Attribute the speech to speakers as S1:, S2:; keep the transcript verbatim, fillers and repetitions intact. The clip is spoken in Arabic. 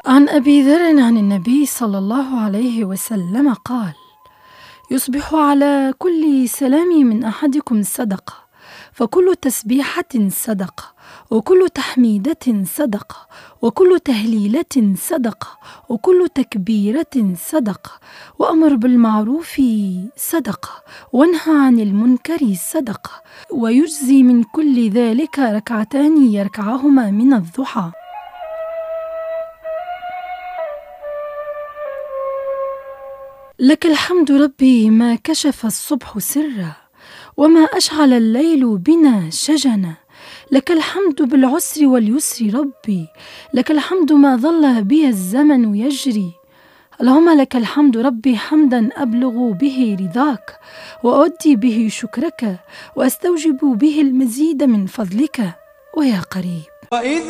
S1: عن أبي ذر عن النبي صلى الله عليه وسلم قال: يصبح على كل سلام من أحدكم صدقة، فكل تسبيحة صدقة، وكل تحميدة صدقة، وكل تهليلة صدقة، وكل تكبيرة صدقة، وأمر بالمعروف صدقة، وانهى عن المنكر صدقة، ويجزي من كل ذلك ركعتان يركعهما من الضحى. لك الحمد ربي ما كشف الصبح سرا، وما أشعل الليل بنا شجنا. لك الحمد بالعسر واليسر ربي، لك الحمد ما ظل بي الزمن يجري. اللهم لك الحمد ربي حمدا أبلغ به رضاك، وأؤدي به شكرك، وأستوجب به المزيد من فضلك. ويا قريب